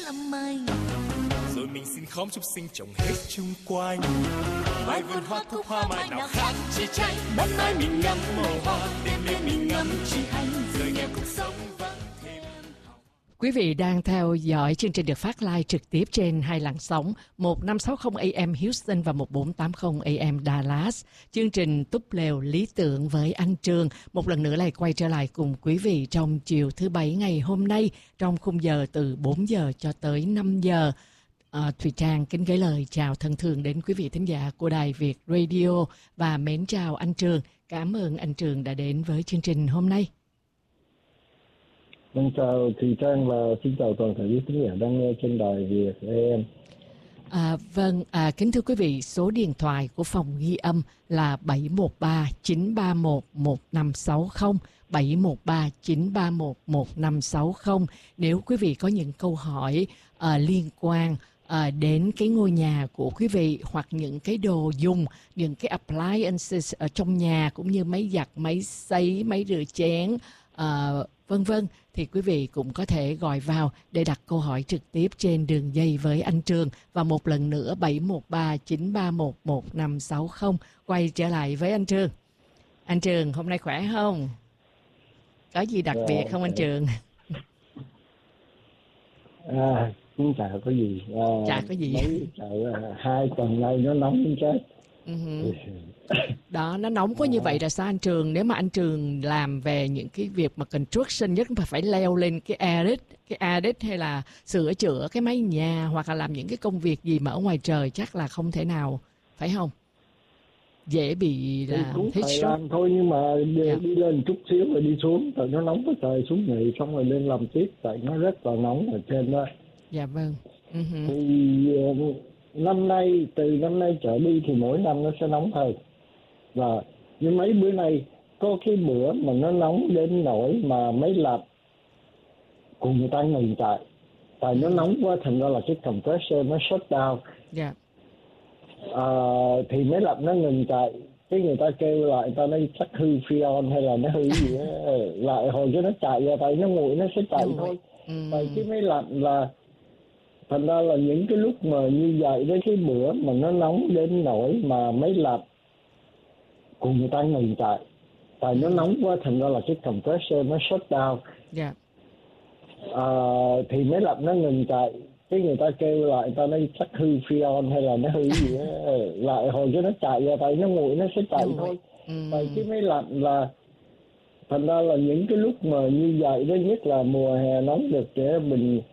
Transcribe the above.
thăm anh. Rồi mình xin khóm chúc sinh trồng hết chung quanh. Mai vườn hoa cúc hoa mai nào khác chi tranh. Ban mai mình ngắm màu hoa, đêm đêm mình ngắm chim hành. Rồi nghe cuộc sống vẫn thêm. Quý vị đang theo dõi chương trình được phát live trực tiếp trên hai làn sóng 1560 AM Houston và 1480 AM Dallas. Chương trình Túp Lều Lý Tưởng với anh Trường một lần nữa lại quay trở lại cùng quý vị trong chiều thứ Bảy ngày hôm nay trong khung giờ từ 4 giờ cho tới 5 giờ. Thùy Trang kính gửi lời chào thân thương đến quý vị thính giả của Đài Việt Radio và mến chào anh Trường. Cảm ơn anh Trường đã đến với chương trình hôm nay. Vâng, chào Thùy Trang và xin chào toàn thể quý khán giả đang nghe trên Đài Việt AM. Kính thưa quý vị, số điện thoại của phòng ghi âm là 713-931-1560, 713-931-1560. Nếu quý vị có những câu hỏi liên quan đến cái ngôi nhà của quý vị hoặc những cái đồ dùng, những cái appliances ở trong nhà cũng như máy giặt, máy sấy, máy rửa chén, vân vân, thì quý vị cũng có thể gọi vào để đặt câu hỏi trực tiếp trên đường dây với anh Trường. Và một lần nữa 713-931-1560. Quay trở lại với anh Trường. Anh Trường hôm nay khỏe không? Có gì đặc biệt không anh Trường? Cũng chả có gì. Chả có gì. Hai tuần nay nó nóng đến chết. Đó, nó nóng quá như vậy là sao anh Trường? Nếu mà anh Trường làm về những cái việc mà construction nhất phải leo lên cái attic hay là sửa chữa cái mái nhà hoặc là làm những cái công việc gì mà ở ngoài trời chắc là không thể nào, phải không? Dễ bị là cũng heat phải stroke. làm thôi, nhưng mà đi lên chút xíu rồi đi xuống, tại nó nóng quá trời, xuống nghỉ xong rồi lên làm tiếp, tại nó rất là nóng ở trên đó. Dạ vâng. Thì từ năm nay trở đi thì mỗi năm nó sẽ nóng hơn. Và như mấy bữa nay có cái bữa mà nó nóng đến nỗi mà máy lạnh cùng người ta ngừng chạy, tại nó nóng quá thành ra là cái compressor nó shut down. Dạ. Thì máy lạnh nó ngừng chạy, cái người ta kêu lại, người ta nói chắc hư freon hay là nó hư gì đó, lại hồi cho nó chạy ra, tại nó nguội nó sẽ chạy thôi. Tại cái máy lạnh là thành ra là những cái lúc mà như vậy đấy, cái bữa mà nó nóng đến nỗi mà máy lạnh cùng người ta ngừng chạy, tại nó nóng quá thành ra là cái compressor nó shut down. Dạ. Thì máy lạnh nó ngừng chạy, cái người ta kêu lại, người ta nói chắc hư freon hay là nó hư gì đó, lại hồi cho nó chạy ra, tại nó nguội nó sẽ chạy thôi. Tại cái máy lạnh là thành ra là những cái lúc mà như vậy đó, nhất là mùa hè nóng được để mình